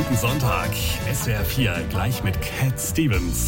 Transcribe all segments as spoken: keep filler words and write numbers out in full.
guten Sonntag. S W R vier gleich mit Cat Stevens.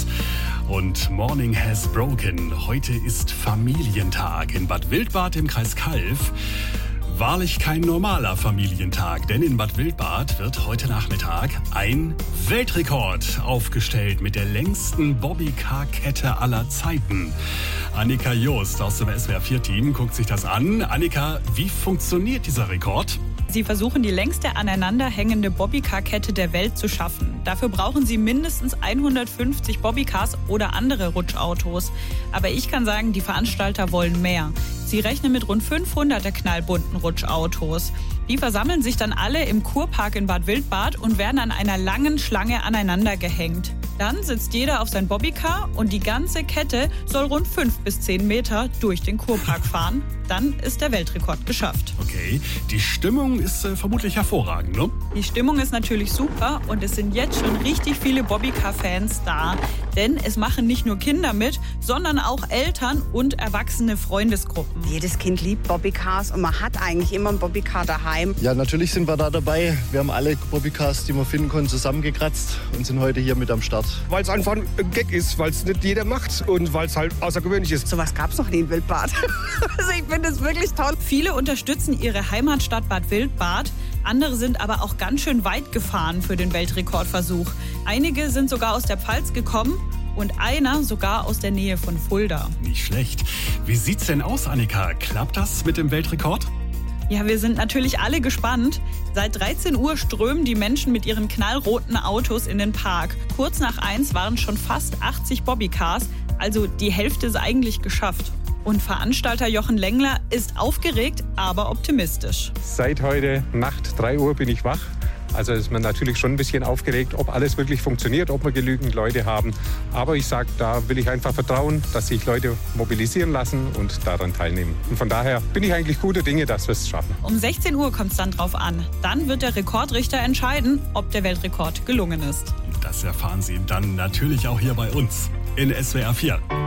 Und Morning has broken. Heute ist Familientag in Bad Wildbad im Kreis Calw. Wahrlich kein normaler Familientag, denn in Bad Wildbad wird heute Nachmittag ein Weltrekord aufgestellt mit der längsten Bobbycar-Kette aller Zeiten. Annika Joost aus dem S W R vier Team guckt sich das an. Annika, wie funktioniert dieser Rekord? Sie versuchen, die längste aneinanderhängende Bobbycar-Kette der Welt zu schaffen. Dafür brauchen sie mindestens hundertfünfzig Bobbycars oder andere Rutschautos. Aber ich kann sagen, die Veranstalter wollen mehr. Sie rechnen mit rund fünfhundert der knallbunten Rutschautos. Die versammeln sich dann alle im Kurpark in Bad Wildbad und werden an einer langen Schlange aneinander gehängt. Dann sitzt jeder auf sein Bobbycar und die ganze Kette soll rund fünf bis zehn Meter durch den Kurpark fahren. Dann ist der Weltrekord geschafft. Okay, die Stimmung ist äh, vermutlich hervorragend, ne? Die Stimmung ist natürlich super und es sind jetzt schon richtig viele Bobbycar-Fans da. Denn es machen nicht nur Kinder mit, sondern auch Eltern und erwachsene Freundesgruppen. Jedes Kind liebt Bobbycars und man hat eigentlich immer ein Bobbycar daheim. Ja, natürlich sind wir da dabei. Wir haben alle Bobbycars, die wir finden konnten, zusammengekratzt und sind heute hier mit am Start. Weil es einfach ein Gag ist, weil es nicht jeder macht und weil es halt außergewöhnlich ist. Sowas gab es noch nie in Wildbad. Also ich finde es wirklich toll. Viele unterstützen ihre Heimatstadt Bad Wildbad. Andere sind aber auch ganz schön weit gefahren für den Weltrekordversuch. Einige sind sogar aus der Pfalz gekommen und einer sogar aus der Nähe von Fulda. Nicht schlecht. Wie sieht's denn aus, Annika? Klappt das mit dem Weltrekord? Ja, wir sind natürlich alle gespannt. Seit dreizehn Uhr strömen die Menschen mit ihren knallroten Autos in den Park. Kurz nach eins waren schon fast achtzig Bobbycars, also die Hälfte ist eigentlich geschafft. Und Veranstalter Jochen Lengler ist aufgeregt, aber optimistisch. Seit heute Nacht drei Uhr bin ich wach. Also ist man natürlich schon ein bisschen aufgeregt, ob alles wirklich funktioniert, ob wir genügend Leute haben. Aber ich sage, da will ich einfach vertrauen, dass sich Leute mobilisieren lassen und daran teilnehmen. Und von daher bin ich eigentlich guter Dinge, dass wir es schaffen. Um sechzehn Uhr kommt es dann drauf an. Dann wird der Rekordrichter entscheiden, ob der Weltrekord gelungen ist. Das erfahren Sie dann natürlich auch hier bei uns in S W R vier.